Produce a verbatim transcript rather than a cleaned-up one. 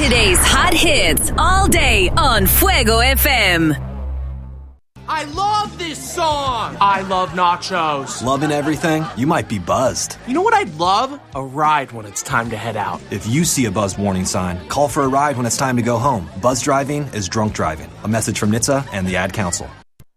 Today's hot hits all day on Fuego F M. I love this song! I love nachos. Loving everything? You might be buzzed. You know what I'd love? A ride when it's time to head out. If you see a buzz warning sign, call for a ride when it's time to go home. Buzz driving is drunk driving. A message from N H T S A and the Ad Council.